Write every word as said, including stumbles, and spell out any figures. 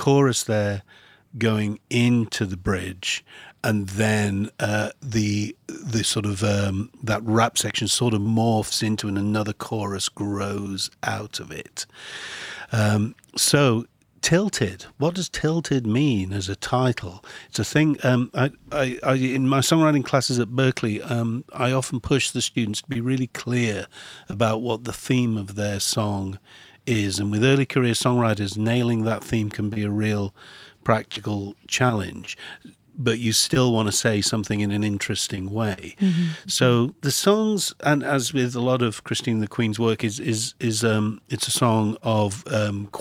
chorus there going into the bridge, and then uh, the the sort of um, that rap section sort of morphs into, and another chorus grows out of it. Um, so Tilted. What does Tilted mean as a title? It's a thing. Um, I, I, I, in my songwriting classes at Berkeley, um, I often push the students to be really clear about what the theme of their song is. And with early career songwriters, nailing that theme can be a real practical challenge, but you still want to say something in an interesting way. Mm-hmm. So the songs, and as with a lot of Christine the Queen's work, is is is um, it's a song of um,